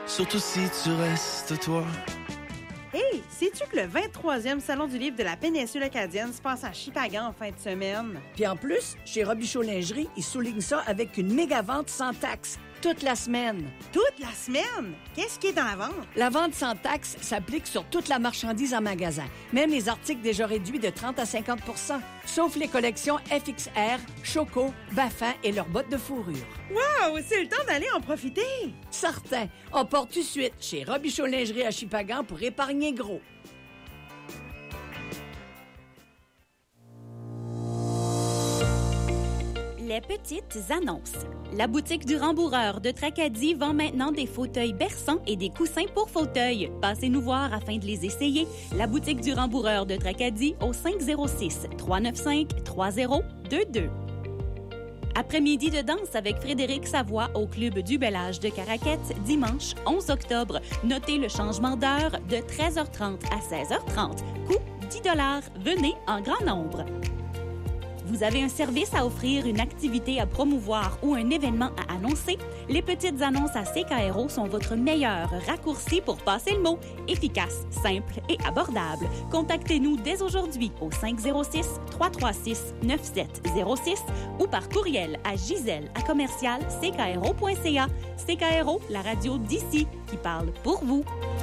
surtout si tu restes toi. Hey, sais-tu que le 23e Salon du livre de la péninsule acadienne se passe à Shippagan en fin de semaine? Puis en plus, chez Robichaud Lingerie, ils soulignent ça avec une méga vente sans taxe, toute la semaine. Toute la semaine? Qu'est-ce qui est dans la vente? La vente sans taxe s'applique sur toute la marchandise en magasin, même les articles déjà réduits de 30 à 50 %, sauf les collections FXR, Choco, Baffin et leurs bottes de fourrure. Wow, c'est le temps d'aller en profiter! Certain, on part tout de suite chez Robichaud Lingerie à Shippagan pour épargner gros. Les petites annonces. La boutique du Rembourreur de Tracadie vend maintenant des fauteuils berçants et des coussins pour fauteuils. Passez nous voir afin de les essayer. La boutique du Rembourreur de Tracadie au 506-395-3022. Après-midi de danse avec Frédéric Savoie au Club du Bel Âge de Caraquette, dimanche 11 octobre. Notez le changement d'heure de 13h30 à 16h30. Coût 10 $. Venez en grand nombre. Vous avez un service à offrir, une activité à promouvoir ou un événement à annoncer? Les petites annonces à CKRO sont votre meilleur raccourci pour passer le mot. Efficace, simple et abordable. Contactez-nous dès aujourd'hui au 506-336-9706 ou par courriel à giselle@ckro.ca. CKRO, la radio d'ici qui parle pour vous.